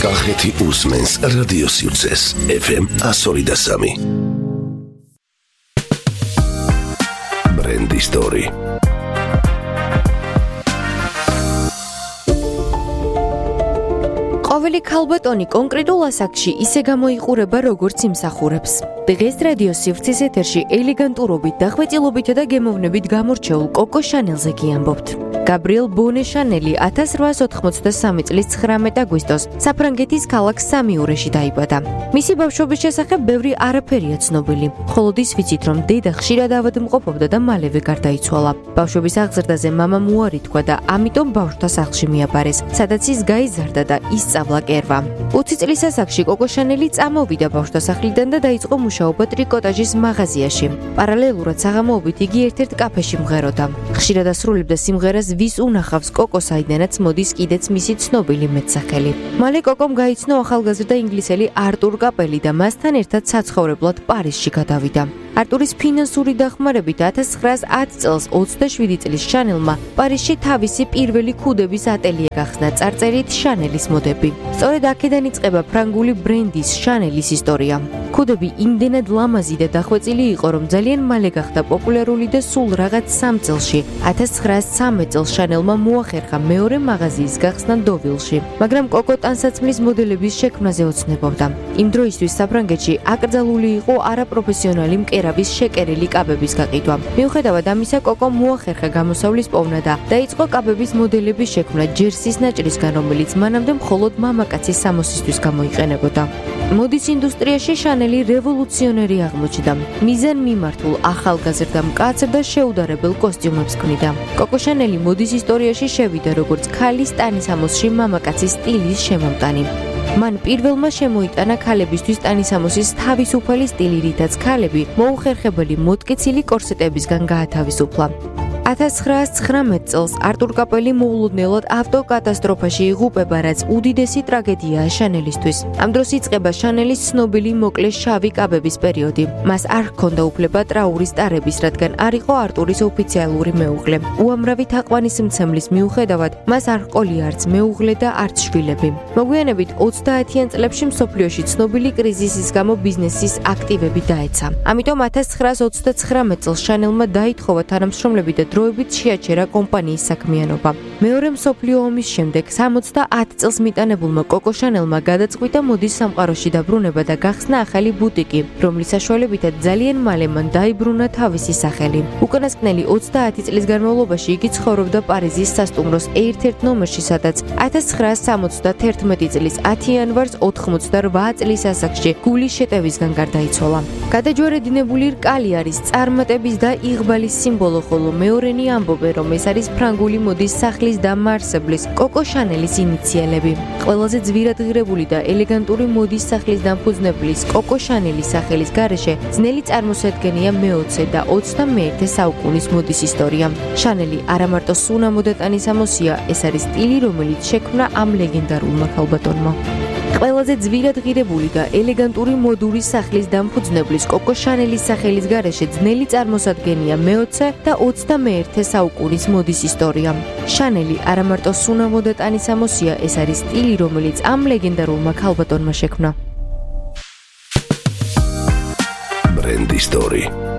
კახეთი უსმენს რადიო სივრცეს FM 102.3. ბრენდი სტორი. ყოველი ქალბატონი კონკრეტულ ასაკში ისე გამოიყურება, როგორც იმსახურებს. დღეს რადიო სივრცის ეთერში ელეგანტურობით, დახვეწილობით და გემოვნებით გამორჩეულ კოკო შანელზე გიამბობთ. გაბრიელ ბონე შანელი 1883 წლის 19 აგვისტოს საფრანგეთის ქალაქ სამიურეში დაიბადა. მისი ბავშვობის შესახებ ბევრი არაფერია ცნობილი. მხოლოდ ის ვიცით, რომ დედა ხშირად ავადმყოფობდა და მალევე გარდაიცვალა. ბავშვობის აღზრდაზე მამამ უარი თქვა და ამიტომ ბავშვთა სახლში მიაბარეს, სადაც ის გაიზარდა და ისწავლა კერვა. 20 წლის ასაკში კოკო შანელი წამოვიდა ბავშვთა სახლიდან და დაიწყო მუშაობა ტრიკოტაჟის მაღაზიაში. პარალელურად საღამოობით იგი ერთ-ერთ კაფეში მღეროდა. ხშირად ასრულებდა სიმღერას ვის უნახავს კოკო, საიდანაც მოდის კიდეც მისი ცნობილი მეტსახელი. მალე კოკომ გაიცნო ახალგაზრდა ინგლისელი არტურ კაპელი და მასთან ერთად საცხოვრებლად პარიზში გადავიდა. არტურის ფინანსური დახმარებით 1910 წელს 27 წლის შანელმა პარიზში თავისი პირველი ქუდების ატელიე გახსნა, წარწერით შანელის მოდები. სწორედ აქედან იწყება ფრანგული ბრენდის შანელის ისტორია. ქუდები იმდენად ლამაზი და დახვეწილი იყო, რომ ძალიან მალე გახდა პოპულარული და სულ რაღაც 3 წელში 1913 წელს შანელმა მოახერხა მეორე მაღაზიის გახსნა დოვილში, მაგრამ კოკო ტანსაცმლის მოდელების შექმნაზე ოცნებობდა. იმ დროისთვის საფრანგეთში აკრძალული იყო არაპროფესიონალი მკერავის შეკერილი კაბების გაყიდვა. მიუხედავად ამისა, კოკომ მოახერხა გამოსავლის პოვნა და დაიწყო კაბების მოდელების შექმნა ჯერსის ნაჭრისგან, რომელიც მანამდე მხოლოდ მამაკაცის სამოსისთვის გამოიყენებოდა. მოდის ინდუსტრიაში შანელი რევოლუციონერი აღმოჩნდა. მიზან მიმართულ ახალგაზრდა მკაცრ და შეუდარებელ კოსტიუმებს ქმნიდა. კოკო შანელი მოდის ისტორიაში შევიდა როგორც ქალის ტანისამოსში მამაკაცის სტილის შემომტანი. მან პირველმა შემოიტანა ქალებისთვის ტანისამოსის თავისუფალი სტილი, რითაც ქალები მოუხერხებელი მოტკიცილი კორსეტებისგან გაათავისუფლა. 1919 წელს არტურ კაპელი მოულოდნელად ავტოკატასტროფაში იღუპება, რაც უდიდესი ტრაგედიაა შანელისთვის. ამ დროს იწყება შანელის ცნობილი მოკლე შავი კაბების პერიოდი. მას არ ჰქონდა უფლება ტრაურის ტარების, რადგან არ იყო არტურის ოფიციალური მეუღლე. უამრავი თაყვანის მცემლის მიუხედავად, მას არ ჰყოლია არც მეუღლე და არც შვილები. მოგვიანებით 30-იან წლებში მსოფლიოში ცნობილი კრიზისის გამო ბიზნესის აქტივები დაეცა. ამიტომ 1929 წელს შანელმა დაითხოვა თანამშრომლები და დროებით შეაჩერა კომპანიის საქმიანობა. მეორე მსოფლიო ომის შემდეგ 70 წელს მიტანებულმა კოკო შანელმა გადაწყვიტა მოდის სამყაროში დაბრუნება და გახსნა ახალი ბუტიკი, რომლის საშუალებითაც ძალიან მალე მან დაიბრუნა თავისი სახელი. უკანასკნელი 30 წლის განმავლობაში იგი ცხოვრობდა პარიზის სასტუმროს ერთ-ერთ ნომერში, სადაც 1971 წლის 10 იანვარს 88 წლის ასაკში გულის შეტევისგან გარდაიცვალა. გადაჯვარედინებული რკალი არის წარმატების და იღბალის სიმბოლო, ხოლო მეორენი ამბობენ, რომ ეს არის ფრანგული მოდის სახლის დამაარსებლის კოკო შანელის ინიციალები. ყველაზე ძვირადღირებული და ელეგანტური მოდის სახლის დამფუძნებლის კოკო შანელის სახელის გარეშე ძნელი წარმოსადგენია მე-20 და 21 საუკუნის მოდის ისტორია. შანელი არა მარტო სუნამო და ტანისამოსია, ეს არის სტილი, რომელიც შექმნა ამ ლეგენდარულმა ქალბატონმა. ყველაზე ძვირადღირებული და ელეგანტური მოდური სახლის დამფუძნებლის კოკო შანელის სახელის გარეშე ძნელი წარმოსადგენია მე-20 და 21 საუკუნის მოდის ისტორია. შანელი არა მარტო სუნამო და ტანისამოსია, ეს არის სტილი, რომელიც ამ ლეგენდარულმა ქალბატონმა შექმნა. ბრენდი სტორი.